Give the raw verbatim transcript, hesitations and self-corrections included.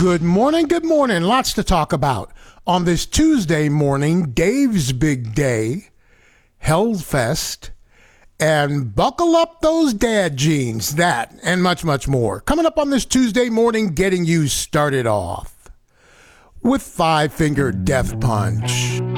Good morning, good morning. Lots to talk about. On this Tuesday morning, Dave's Big Day, Hellfest, and buckle up those dad jeans, that, and much, much more. Coming up on this Tuesday morning, getting you started off with Five Finger Death Punch.